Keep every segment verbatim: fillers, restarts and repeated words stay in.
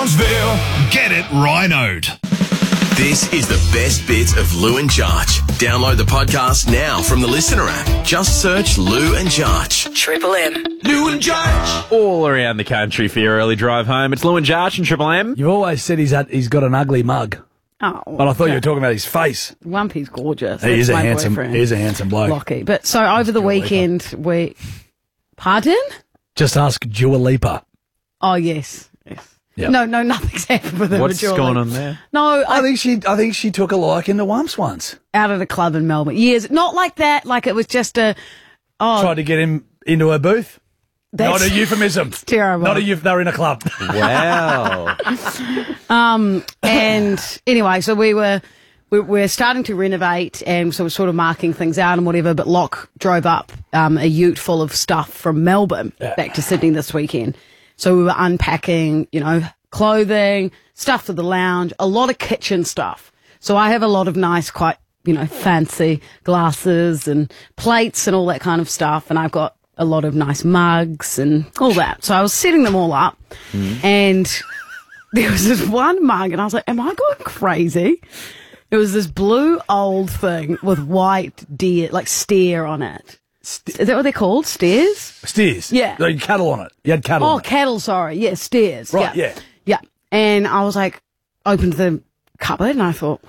Brownsville, get it rhinoed. This is the best bits of Lou and Jarch. Download the podcast now from the Listener app. Just search Lou and Jarch. Triple M. Lou and Jarch. All around the country for your early drive home. It's Lou and Jarch and Triple M. You've always said he's had, he's got an ugly mug. Oh, But I thought you were talking about his face. Wumpy's gorgeous. He That's is a my handsome, boyfriend. he is a handsome bloke. Lockie. But so over the Dua Lipa. weekend, we. Pardon? Just ask Dua Lipa. Oh, yes. yes. Yep. No, no, nothing's happened with him. What's Dua going Lipa. on there? No, I, I think she, I think she took a liking to Wumps once. out at a club in Melbourne. Years. Not like that. Like it was just a. Oh, Tried to get him into her booth. that's Not a euphemism. terrible. Not a euph- They're in a club. Wow. And anyway, so we were we we're starting to renovate, and so we're sort of marking things out and whatever. But Locke drove up um, a ute full of stuff from Melbourne Yeah. back to Sydney this weekend. So we were unpacking, you know, clothing, stuff for the lounge, a lot of kitchen stuff. So I have a lot of nice, quite you know, fancy glasses and plates and all that kind of stuff, and I've got a lot of nice mugs and all that. So I was setting them all up, and there was this one mug, and I was like, am I going crazy? It was this blue old thing with white deer, like steer on it. Is that what they're called? Steers? Steers. Yeah. You had cattle on it. You had cattle Oh, on it. cattle, sorry. Yeah, steers. Right, yeah. Yeah. And I was like, opened the cupboard, and I thought,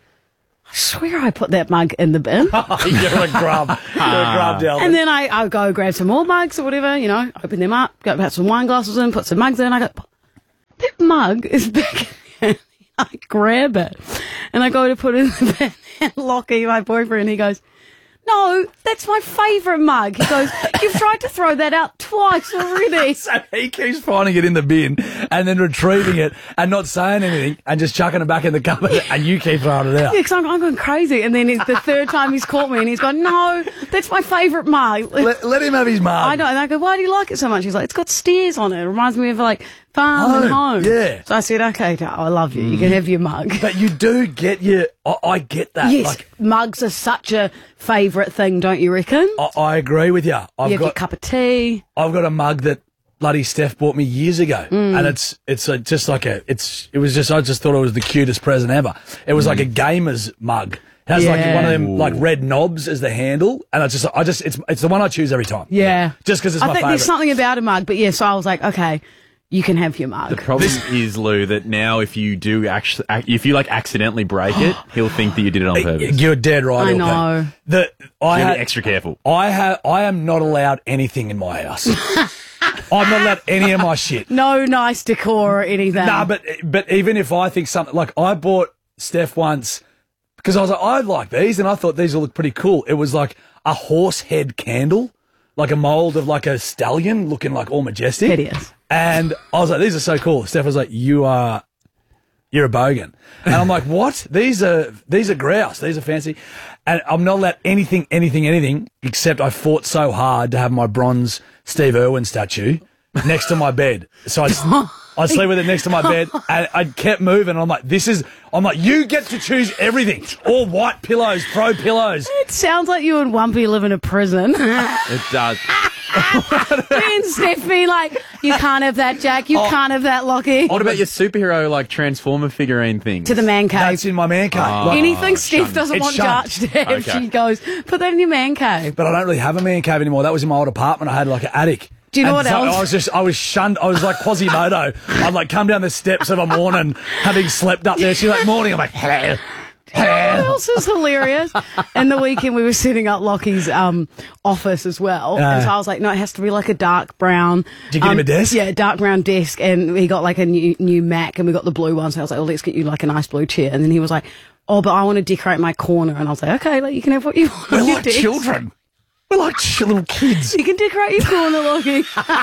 I swear I put that mug in the bin. You're a grub. You're a grub, Delvin. And then I, I go grab some more mugs or whatever, you know, open them up, go put some wine glasses in, put some mugs in. I go, that mug is back in here. I grab it and I go to put it in the bin. And Lockie, my boyfriend, he goes, no, that's my favourite mug. He goes, you've tried to throw that out twice already. So he keeps finding it in the bin and then retrieving it and not saying anything and just chucking it back in the cupboard and you keep throwing it out. Yeah, 'cause I'm, I'm going crazy. And then it's the third time he's caught me and he's gone, no, that's my favourite mug. Let, let him have his mug. I know. And I go, why do you like it so much? He's like, it's got steers on it. It reminds me of like farm and Home, home. yeah. So I said, okay, Dad, I love you. You can have your mug. But you do get your... I, I get that. Yes, Like, mugs are such a favourite thing, don't you reckon? I, I agree with you. I've you have your got cup of tea. I've got a mug that bloody Steph bought me years ago, Mm. and it's it's a, just like a it's it was just I just thought it was the cutest present ever. It was like a gamer's mug. It has like Yeah. one of them like red knobs as the handle, and I just I just it's it's the one I choose every time. Yeah. just because it's I my think favourite. there's something about a mug, but yeah, so I was like, okay, you can have your mug. The problem is, Lou, that now if you do actually, if you like accidentally break it, he'll think that you did it on purpose. You're dead right. I L P. know. The I You had, be extra careful. I have I am not allowed anything in my house. I'm not allowed any of my shit. No nice decor or anything. Nah, but but even if I think something like I bought Steph once because I was like I like these and I thought these will look pretty cool. It was like a horse head candle, like a mold of like a stallion looking like all majestic. Hideous. And I was like, these are so cool. Steph was like, you are, you're a bogan. And I'm like, what? These are these are grouse. These are fancy. And I'm not allowed anything, anything, anything except I fought so hard to have my bronze Steve Irwin statue next to my bed. So I, I sleep with it next to my bed, and I kept moving. And I'm like, this is. I'm like, you get to choose everything. All white pillows, pro pillows. It sounds like you and Wumpy live in a prison. It does. Me and Steph be like, you can't have that, Jack. You can't have that, Lockie. What about your superhero, like, Transformer figurine thing? To the man cave. That's in my man cave. Like, Anything Steph doesn't It's want shunned. Jarch to have, Okay. she goes, put that in your man cave. but I don't really have a man cave anymore. That was in my old apartment. I had like an attic. Do you know And what so else? I was just, I was shunned. I was like Quasimodo. I'd like come down the steps of a morning, having slept up there. She's like, morning. I'm like, hello. What else is hilarious? And the weekend we were setting up Lockie's um, office as well. and so I was like, no, it has to be like a dark brown. Did you get him a desk? Yeah, dark brown desk. And he got like a new new Mac and we got the blue one. So I was like, well, let's get you like a nice blue chair. And then he was like, oh, but I want to decorate my corner. And I was like, okay, like, you can have what you want. We're on your like desk. children. We're like ch- little kids. You can decorate your corner, Lockie.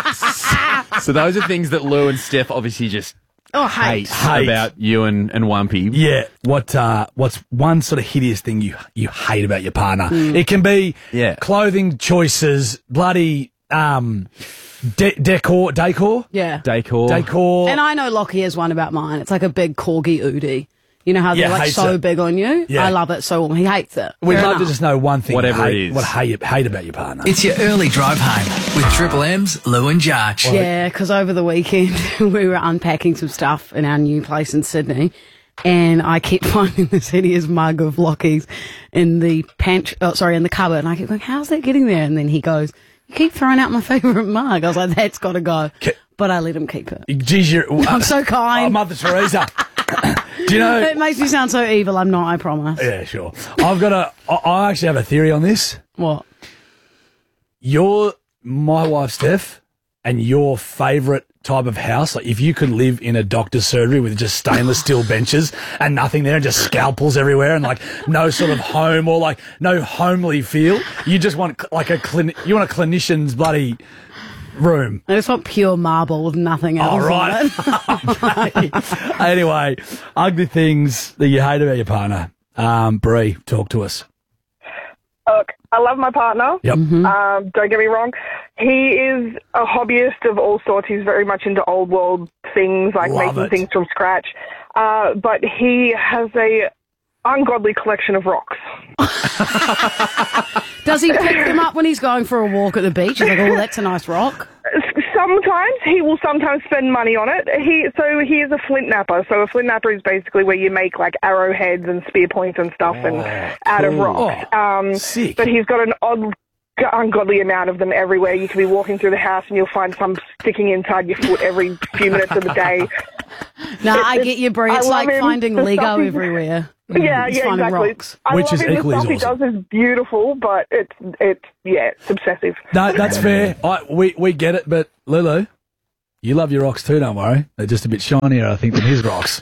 So those are things that Lou and Steph obviously just Oh, hate. hate, Hate. about you and, and Wumpy. Yeah. What? Uh, what's one sort of hideous thing you you hate about your partner? It can be Yeah. clothing choices, bloody um, de- decor, decor, Yeah. Decor. decor. And I know Lockie has one about mine. It's like a big corgi Udi. You know how Yeah, they're like hates so it. big on you? Yeah. I love it so he hates it. We'd Fair love to enough. just know one thing. Whatever hate, it is. What hate, hate about your partner. It's your early drive home with Triple M's Lou and Jarch. Yeah, because over the weekend we were unpacking some stuff in our new place in Sydney, and I kept finding this hideous mug of Lockie's in the pant, oh, sorry, in the cupboard, and I kept going, how's that getting there? And then he goes, you keep throwing out my favourite mug. I was like, that's got to go. Ke- But I let him keep it. Geez, you're, I'm so kind. Oh, Mother Teresa. Do you know? It makes me sound so evil. I'm not, I promise. Yeah, sure. I've got a. I I actually have a theory on this. What? You're my wife, Steph, and your favourite type of house. Like, if you could live in a doctor's surgery with just stainless steel benches and nothing there, and just scalpels everywhere, and like no sort of home or like no homely feel, you just want like a clinic. You want a clinician's bloody room. I just want pure marble with nothing else. All right. on it. Anyway, ugly things that you hate about your partner. Um, Bree, talk to us. Look, I love my partner. Yep. Um, don't get me wrong. He is a hobbyist of all sorts. He's very much into old world things, like Love making it. things from scratch. Uh, but he has a ungodly collection of rocks. Does he pick them up when he's going for a walk at the beach? He's like, oh, that's a nice rock. Sometimes he will sometimes spend money on it. He so he is a flint napper. So a flint napper is basically where you make like arrowheads and spear points and stuff and out of cool. rocks. Oh, um, sick. But he's got an odd, ungodly amount of them everywhere. You can be walking through the house and you'll find some sticking inside your foot every few minutes of the day. No, It- I it- get you, Brie. I It's love like him. finding The Lego stuff he- everywhere. Yeah, He's yeah, finding exactly. rocks. I Which love is him. The equally stuff as he does is beautiful, but it's it's yeah, it's obsessive. No, that's fair. I, we we get it, but Lulu, you love your rocks too. Don't worry, they're just a bit shinier, I think, than his rocks.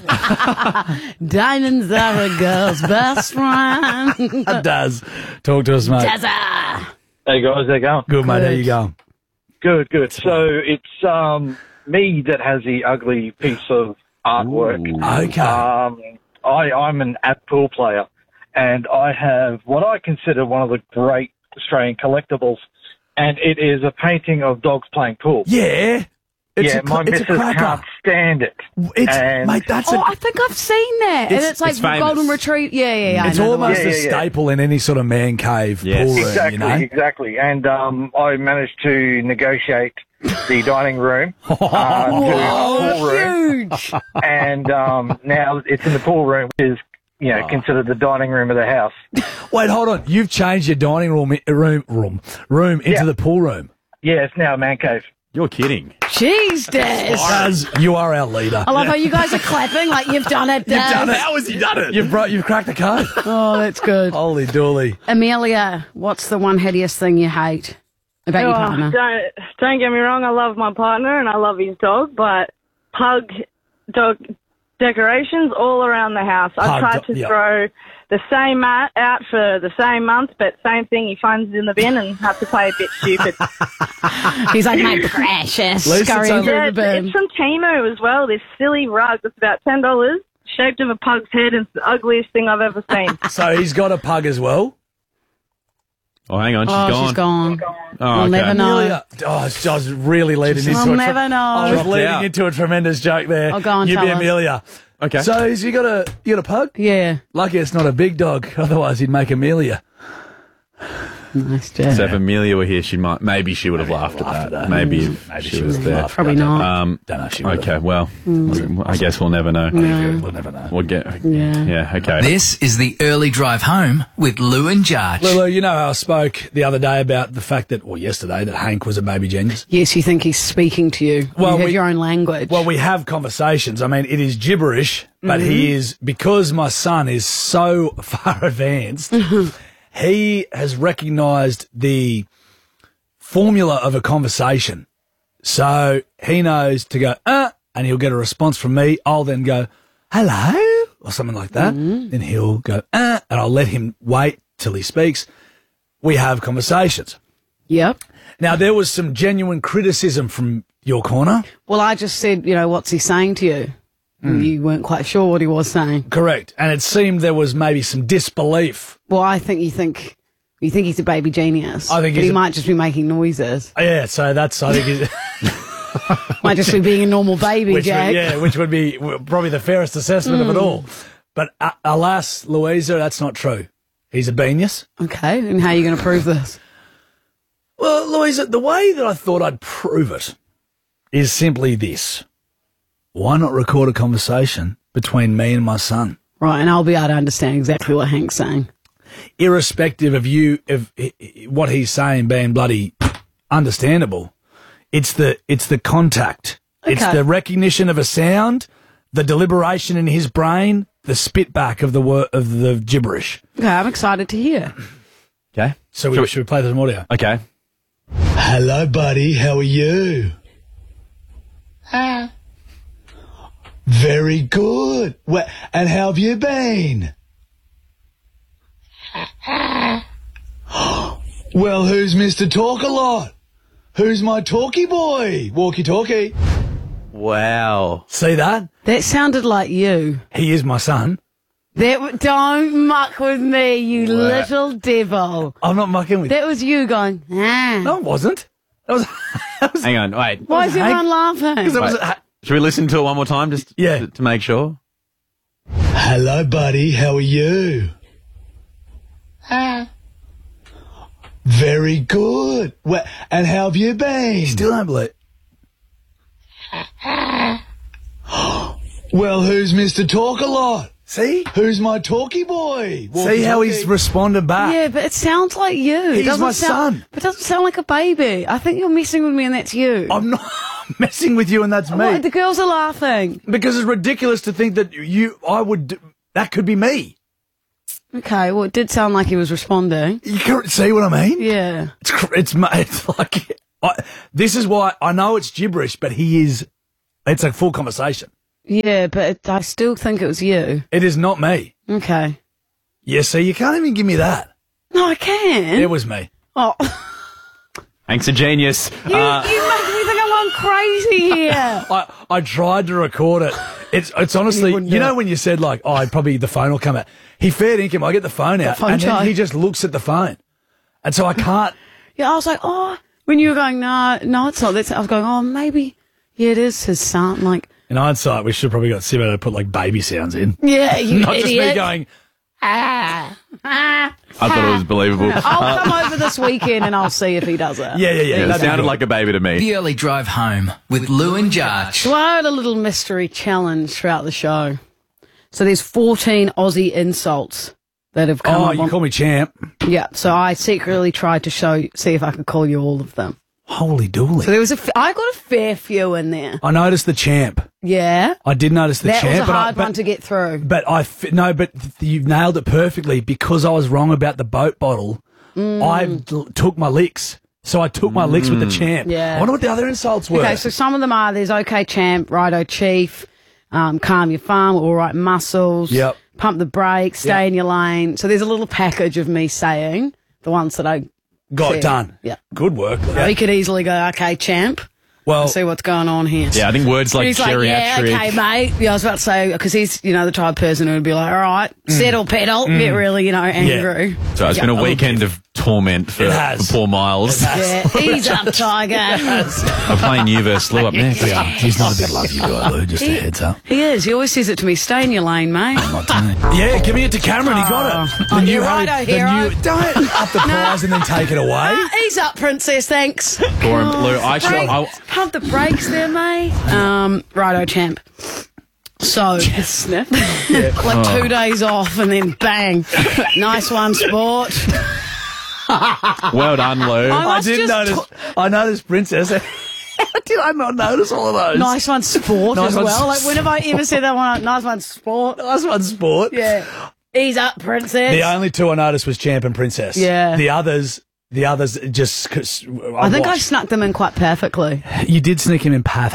Diamonds are a girl's best friend. It does. Talk to us, mate. Dazza. Hey guys, how you going? Good, mate. How Good. you going? Good, good. So it's um me that has the ugly piece of artwork. Okay. Um, I I'm an app pool player, and I have what I consider one of the great Australian collectibles, and it is a painting of dogs playing pool. Yeah. It's yeah, a, my it's a missus cracker. can't stand it. It's and mate. That's Oh, a. I think I've seen that. and It's- it's like it's the famous. golden retrieve. Yeah, yeah, yeah. I It's know the almost Yeah, a yeah, yeah. staple in any sort of man cave Yes. pool room. Exactly, You know. exactly. And um, I managed to negotiate the dining room uh, to a pool room. Huge. and um, now it's in the pool room, which is you know considered the dining room of the house. Wait, hold on. You've changed your dining room room room room into Yeah. the pool room. Yeah, it's now a man cave. You're kidding. Jeez, Des. As you are our leader. I love how you guys are clapping like you've done it, Des. done it. How has he done it? You've brought. You've cracked the code. Oh, that's good. Holy dooly. Amelia, what's the one hideous thing you hate about your Oh, partner? don't don't get me wrong. I love my partner and I love his dog, but pug dog decorations all around the house. I Pug tried do- to yeah. throw the same mat out for the same month, but same thing. He finds it in the bin and have to play a bit stupid. He's like, my precious, At least it's scurrying only- through yeah, the it's, bin. it's from Temu as well. This silly rug that's about ten dollars, shaped of a pug's head, and it's the ugliest thing I've ever seen. So he's got a pug as well. Oh, hang on. She's Oh, gone. she's gone. Oh, We'll okay. never know. Amelia. Oh, I was I was really leading into We'll a never know. I was Dropped leading out. into a tremendous joke there. Oh, go on, You tell be us. Amelia. Okay. So has you got a you got a pug? Yeah. Lucky it's not a big dog. Otherwise, he'd make Amelia. Nice, Des. So if Amelia were here, she might. Maybe she would have laughed at laughed that. at that. Maybe if Maybe she, she was would there. have laughed. Probably not. Um, Don't know if she would. okay. Well, I guess we'll never know. We'll never know. We'll get. Yeah. Yeah. Okay. This is the early drive home with Lou and Jarch. Lulu, you know how I spoke the other day about the fact that, or yesterday, that Hank was a baby genius? Yes, you think he's speaking to you. Well, you have we- your own language. Well, we have conversations. I mean, it is gibberish, but he is, because my son is so far advanced, he has recognised the formula of a conversation. So he knows to go, uh, and he'll get a response from me. I'll then go, hello, or something like that. Then he'll go, uh, and I'll let him wait till he speaks. We have conversations. Yep. Now, there was some genuine criticism from your corner. Well, I just said, you know, what's he saying to you? Hmm. You weren't quite sure what he was saying. Correct. And it seemed there was maybe some disbelief. Well, I think you think you think he's a baby genius. I think but he's he a- might just be making noises. Yeah, so that's, I think, is, Might just be being a normal baby, which would, Jack. yeah, which would be w- probably the fairest assessment of it all. But uh, alas, Louisa, that's not true. He's a genius. Okay, and how are you going to prove this? Well, Louisa, the way that I thought I'd prove it is simply this. Why not record a conversation between me and my son? Right, and I'll be able to understand exactly what Hank's saying. Irrespective of you, of what he's saying being bloody understandable, it's the it's the contact. Okay. It's the recognition of a sound, the deliberation in his brain, the spit back of the wor- of the gibberish. Okay, I'm excited to hear. Okay. So we, Shall we- should we play some audio? Okay. Hello, buddy. How are you? Very good. Well, and how have you been? Well, who's Mister Talk-a-Lot? Who's my talkie boy? Walkie-talkie. Wow. See that? That sounded like you. He is my son. That w- don't muck with me, you little devil. I'm not mucking with you. That was you going, ah. No, it wasn't. That was, that was Hang on, wait. Why is everyone laughing? Because that was Wait. Should we listen to it one more time just Yeah. to, to make sure? Hello, buddy. How are you? Very good. Well, and how have you been? still don't believe. Well, who's Mister Talk-a-Lot? See? Who's my talkie boy? See how he's responded back? Yeah, but it sounds like you. It He's doesn't my sound, son. But it doesn't sound like a baby. I think you're messing with me and that's you. I'm not messing with you and that's me. What? The girls are laughing. Because it's ridiculous to think that you, I would, do- that could be me. Okay, well, it did sound like he was responding. You can't see what I mean? Yeah. It's, cr- it's, ma- it's like, I, this is why I know it's gibberish, but he is, it's a full conversation. Yeah, but it, I still think it was you. It is not me. Okay. Yeah, see, you can't even give me that. No, I can. It was me. Oh, Hank's a genius. you, Uh, you make me think I'm going crazy here. I, I tried to record it. It's it's honestly, You you, wouldn't do know it. when you said like, oh, probably the phone will come out. He fair dinkum, I get the phone out, phone and then charge. he just looks at the phone. And so I can't, Yeah, I was like, oh, when you were going, no, no, it's not. That's, I was going, oh, maybe, yeah, it is his son. Like, in hindsight, we should probably got Simo to put like baby sounds in. yeah, you Not idiot. just me going, Ah, ah, I thought it was believable. I'll come over this weekend and I'll see if he does it. yeah, yeah, yeah. Yeah, it that'd be sounded good. like a baby to me. The early drive home with Lou and Jarch. So I had a little mystery challenge throughout the show. So there's fourteen Aussie insults that have come Oh, up you on- call me champ. Yeah, so I secretly tried to show, see if I could call you all of them. Holy dooly. So there was a, f- I got a fair few in there. I noticed the champ. Yeah, I did notice the that champ. was a but I- hard but, one to get through. But I, f- no, but th- you've nailed it perfectly because I was wrong about the boat bottle. Mm. I l- took my licks. So I took my licks with the champ. Yeah. I wonder what the other insults were. Okay, so some of them are, there's OK Champ, Righto Chief, um, Calm Your Farm, All Right Muscles, Yep. Pump the Brakes, Stay Yep. in Your Lane. So there's a little package of me saying the ones that I Got said. done. Yeah. Good work. We could easily go, OK Champ, Well, and see what's going on here. Yeah, I think words like He's like, yeah, geriatric. okay, mate. Yeah, I was about to say, because he's, you know, the type of person who would be like, all right, settle, pedal, get really, you know, angry. So it's Yeah. been a weekend of torment for, It has. for poor Miles. Yeah, ease up, Tiger. We're playing you versus Lou up next. yeah, he's not a big love you guy, Lou. Just a heads up. He is. He always says it to me. Stay in your lane, mate. Yeah, give me it to Cameron. He got it. Oh, The you're Harry- righto, the hero. new- Don't up the prize and then take it away. Ah, ease up, princess. Thanks. For him, Lou, I should, Break, I, pump the brakes there, mate. Um, righto, champ. So, snap. like two days off and then bang. Nice one, sport. well done, Lou. I I must did just notice. I noticed Princess. How did I not notice all of those? Nice one, sport Nice as one, well. Like, s- when have I ever said that one? Nice one, sport. Nice one, sport. Yeah. Ease up, princess. The only two I noticed was Champ and Princess. Yeah. The others, the others just. 'cause I think I watched. snuck them in quite perfectly. You did sneak him in path.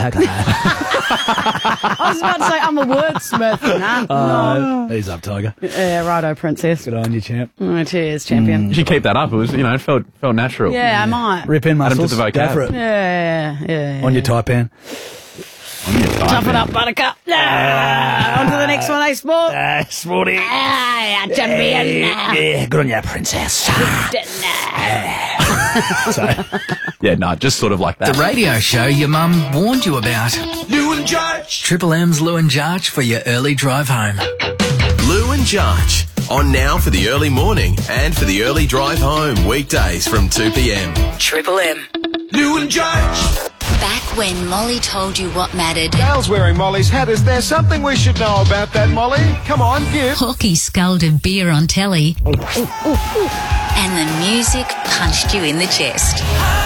I was about to say I'm a wordsmith. Nah. uh, he's up, Tiger. Yeah, righto, princess. Good on you, Champ. Oh, cheers, champion. You should keep that up. It was, you know, it felt felt natural. Yeah, I might. Rip in Add him to muscles. the vocab. Go for it. Yeah, yeah, yeah. On your Taipan. Tough it up, buttercup. Ah, on to the next one, eh, sport? Ah, sporty. Ah, champion. Yeah, good on you, Princess. So, Yeah, no, just sort of like that. The radio show your mum warned you about. Lou and Jarch. Triple M's Lou and Jarch for your early drive home. Lou and Judge. On now for the early morning and for the early drive home. Weekdays from two p.m. Triple M. Lou and Judge. Back when Molly told you what mattered. Gail's wearing Molly's hat. Is there something we should know about that, Molly? Come on, give. Hawkey sculled a beer on telly. And the music punched you in the chest.